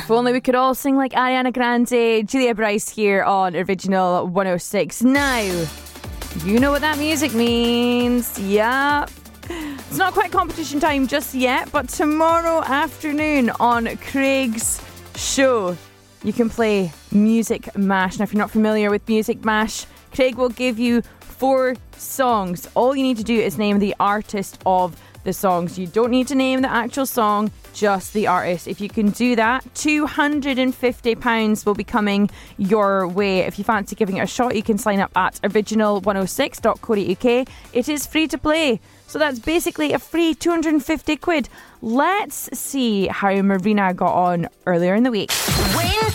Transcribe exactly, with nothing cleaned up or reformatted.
If only we could all sing like Ariana Grande. Julia Bryce here on Original one oh six. Now, you know what that music means. Yeah. It's not quite competition time just yet, but tomorrow afternoon on Craig's show, you can play Music Mash. Now, if you're not familiar with Music Mash, Craig will give you four songs. All you need to do is name the artist of the songs. You don't need to name the actual song, just the artist. If you can do that, two hundred fifty pounds will be coming your way. If you fancy giving it a shot, you can sign up at original one oh six dot co dot uk. It is free to play, so that's basically a free two hundred fifty quid. Let's see how Marina got on earlier in the week.